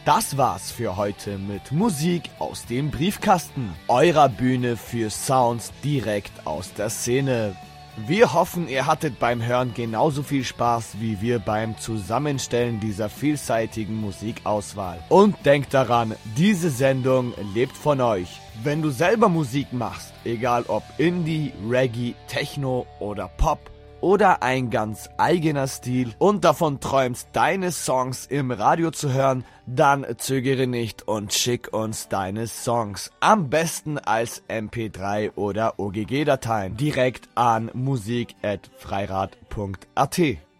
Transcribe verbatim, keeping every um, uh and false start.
Das war's für heute mit Musik aus dem Briefkasten, eurer Bühne für Sounds direkt aus der Szene. Wir hoffen, ihr hattet beim Hören genauso viel Spaß wie wir beim Zusammenstellen dieser vielseitigen Musikauswahl. Und denkt daran, diese Sendung lebt von euch. Wenn du selber Musik machst, egal ob Indie, Reggae, Techno oder Pop, oder ein ganz eigener Stil und davon träumst, deine Songs im Radio zu hören, dann zögere nicht und schick uns deine Songs. Am besten als M P drei oder O G G-Dateien direkt an musik at freirad punkt a t.